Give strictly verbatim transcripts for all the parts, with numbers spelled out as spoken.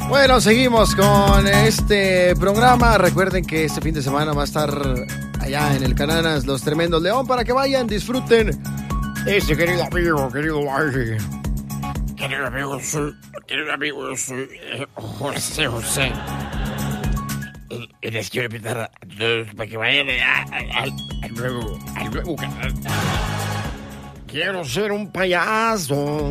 Bueno, seguimos con este programa. Recuerden que este fin de semana va a estar allá en el Cananas Los Tremendos León para que vayan, disfruten. Este querido amigo, querido Marty. Querido amigo, soy, querido amigo, yo soy eh, José José. Y, y les quiero invitar a todos para que vayan al, al nuevo, al nuevo canal. Quiero ser un payaso.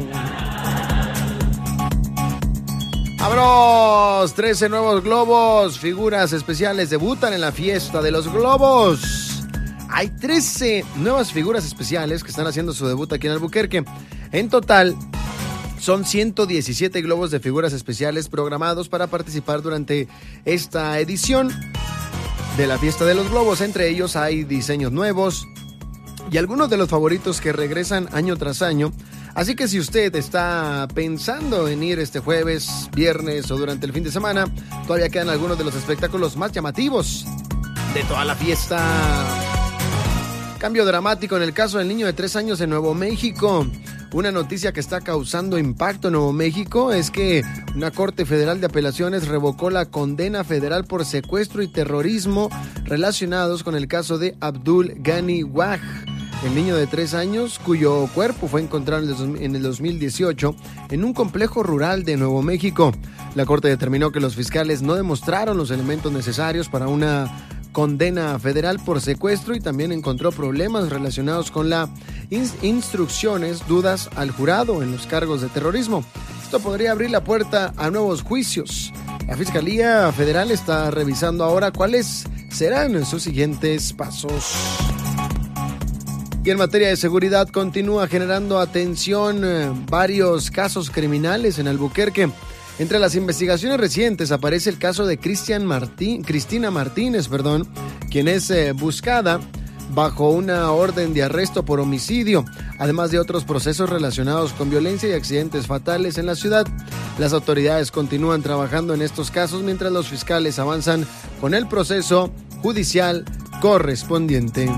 ¡Vámonos! trece nuevos globos, figuras especiales debutan en la fiesta de los globos. Hay trece nuevas figuras especiales que están haciendo su debut aquí en Albuquerque. En total, son ciento diecisiete globos de figuras especiales programados para participar durante esta edición de la fiesta de los globos. Entre ellos hay diseños nuevos y algunos de los favoritos que regresan año tras año. Así que si usted está pensando en ir este jueves, viernes o durante el fin de semana, todavía quedan algunos de los espectáculos más llamativos de toda la fiesta. Cambio dramático en el caso del niño de tres años en Nuevo México. Una noticia que está causando impacto en Nuevo México es que una Corte Federal de Apelaciones revocó la condena federal por secuestro y terrorismo relacionados con el caso de Abdul Ghani Waj, el niño de tres años cuyo cuerpo fue encontrado en el dos mil dieciocho en un complejo rural de Nuevo México. La Corte determinó que los fiscales no demostraron los elementos necesarios para una condena federal por secuestro y también encontró problemas relacionados con las in- instrucciones, dudas al jurado en los cargos de terrorismo. Esto podría abrir la puerta a nuevos juicios. La Fiscalía Federal está revisando ahora cuáles serán sus siguientes pasos. Y en materia de seguridad continúa generando atención eh, varios casos criminales en Albuquerque. Entre las investigaciones recientes aparece el caso de Cristian Martín, Cristina Martínez, perdón, quien es eh, buscada bajo una orden de arresto por homicidio, además de otros procesos relacionados con violencia y accidentes fatales en la ciudad. Las autoridades continúan trabajando en estos casos mientras los fiscales avanzan con el proceso judicial correspondiente.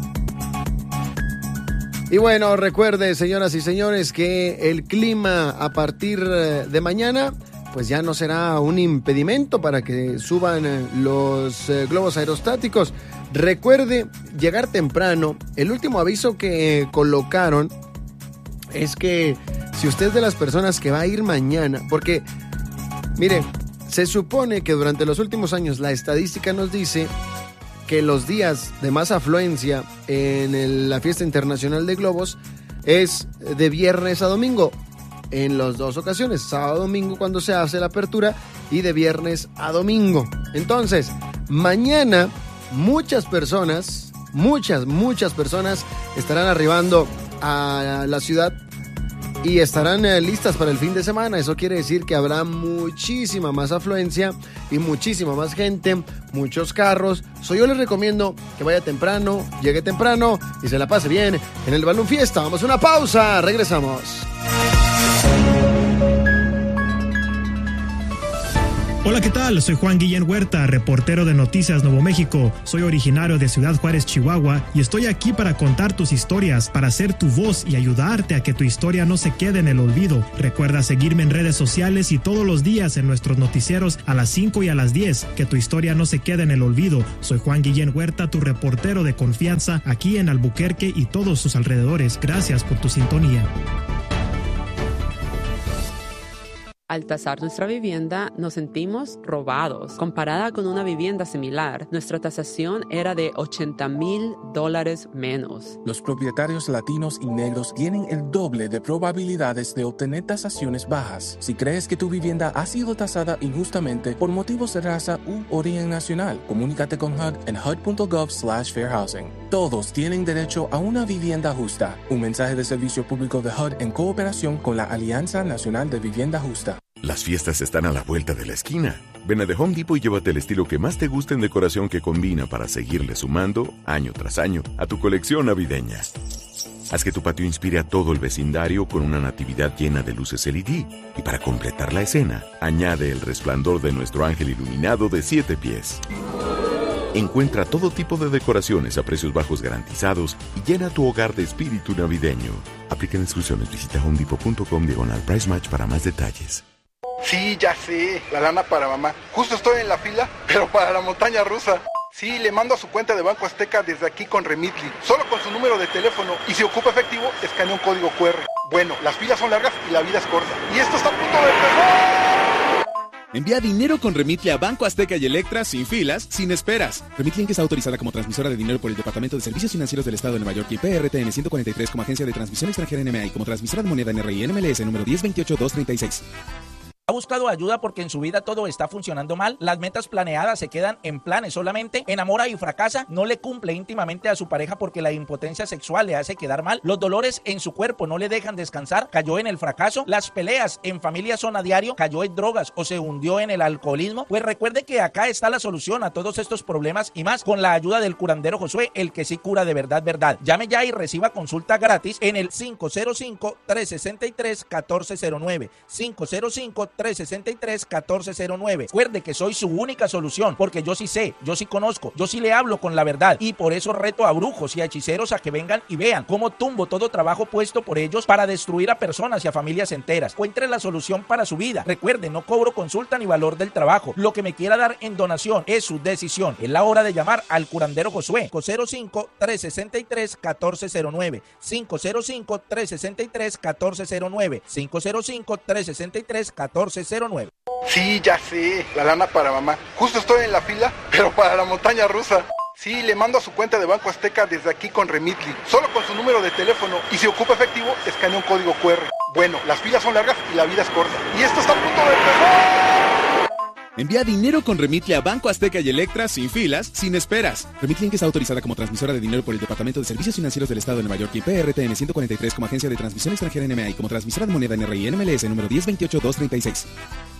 Y bueno, recuerde, señoras y señores, que el clima a partir de mañana pues ya no será un impedimento para que suban los eh, globos aerostáticos. Recuerde llegar temprano. El último aviso que colocaron es que si usted es de las personas que va a ir mañana, porque, mire, se supone que durante los últimos años la estadística nos dice que los días de más afluencia en el, la fiesta internacional de globos es de viernes a domingo. En las dos ocasiones, sábado, domingo cuando se hace la apertura y de viernes a domingo. Entonces, mañana muchas personas, muchas, muchas personas estarán arribando a la ciudad y estarán eh, listas para el fin de semana. Eso quiere decir que habrá muchísima más afluencia y muchísima más gente, muchos carros. So, yo les recomiendo que vaya temprano, llegue temprano y se la pase bien en el Balloon Fiesta. Vamos a una pausa, regresamos. Hola, ¿qué tal? Soy Juan Guillén Huerta, reportero de Noticias Nuevo México. Soy originario de Ciudad Juárez, Chihuahua, y estoy aquí para contar tus historias, para ser tu voz y ayudarte a que tu historia no se quede en el olvido. Recuerda seguirme en redes sociales y todos los días en nuestros noticieros a las cinco y a las diez. Que tu historia no se quede en el olvido. Soy Juan Guillén Huerta, tu reportero de confianza aquí en Albuquerque y todos sus alrededores. Gracias por tu sintonía. Al tasar nuestra vivienda, nos sentimos robados. Comparada con una vivienda similar, nuestra tasación era de ochenta mil dólares menos. Los propietarios latinos y negros tienen el doble de probabilidades de obtener tasaciones bajas. Si crees que tu vivienda ha sido tasada injustamente por motivos de raza u origen nacional, comunícate con H U D en H U D punto gov slash fair housing. Todos tienen derecho a una vivienda justa. Un mensaje de servicio público de H U D en cooperación con la Alianza Nacional de Vivienda Justa. Las fiestas están a la vuelta de la esquina. Ven a The Home Depot y llévate el estilo que más te guste en decoración que combina para seguirle sumando, año tras año, a tu colección navideña. Haz que tu patio inspire a todo el vecindario con una natividad llena de luces L E D. Y para completar la escena, añade el resplandor de nuestro ángel iluminado de siete pies. Encuentra todo tipo de decoraciones a precios bajos garantizados y llena tu hogar de espíritu navideño. Aplican exclusiones. Visita home depot punto com diagonal price match para más detalles. Sí, ya sé, la lana para mamá. Justo estoy en la fila, pero para la montaña rusa. Sí, le mando a su cuenta de Banco Azteca desde aquí con Remitly, solo con su número de teléfono, y si ocupa efectivo, escanea un código cu erre. Bueno, las filas son largas y la vida es corta. Y esto está a punto de empezar. Envía dinero con Remitly a Banco Azteca y Electra sin filas, sin esperas. Remitly, que está autorizada como transmisora de dinero por el Departamento de Servicios Financieros del Estado de Nueva York y P R T N ciento cuarenta y tres como agencia de transmisión extranjera N M A y como transmisora de moneda N R I N M L S número diez veintiocho dos treinta y seis. ¿Ha buscado ayuda porque en su vida todo está funcionando mal? Las metas planeadas se quedan en planes solamente. Enamora y fracasa. No le cumple íntimamente a su pareja porque la impotencia sexual le hace quedar mal. Los dolores en su cuerpo no le dejan descansar. Cayó en el fracaso. Las peleas en familia son a diario. Cayó en drogas o se hundió en el alcoholismo. Pues recuerde que acá está la solución a todos estos problemas y más con la ayuda del curandero Josué, el que sí cura de verdad, verdad. Llame ya y reciba consulta gratis en el cinco cero cinco, tres seis tres, uno cuatro cero nueve. cinco cero cinco, tres seis tres, uno cuatro cero nueve. Recuerde que soy su única solución, porque yo sí sé, yo sí conozco, yo sí le hablo con la verdad, y por eso reto a brujos y a hechiceros a que vengan y vean cómo tumbo todo trabajo puesto por ellos para destruir a personas y a familias enteras. Encuentre la solución para su vida. Recuerde, no cobro consulta ni valor del trabajo. Lo que me quiera dar en donación es su decisión. Es la hora de llamar al curandero Josué. cinco cero cinco, tres seis tres, uno cuatro cero nueve. cinco cero cinco, tres seis tres, uno cuatro cero nueve. cinco cero cinco, tres seis tres, uno cuatro cero nueve. Sí, ya sé, la lana para mamá. Justo estoy en la fila, pero para la montaña rusa. Sí, le mando a su cuenta de Banco Azteca desde aquí con Remitly, solo con su número de teléfono, y si ocupa efectivo, escanea un código cu erre. Bueno, las filas son largas y la vida es corta. Y esto está a punto de empezar. Envía dinero con Remitly a Banco Azteca y Electra sin filas, sin esperas. Remitly, que está autorizada como transmisora de dinero por el Departamento de Servicios Financieros del Estado de Nueva York y P R T N ciento cuarenta y tres como agencia de transmisión extranjera N M A y como transmisora de moneda N R I N M L S número diez veintiocho dos treinta y seis.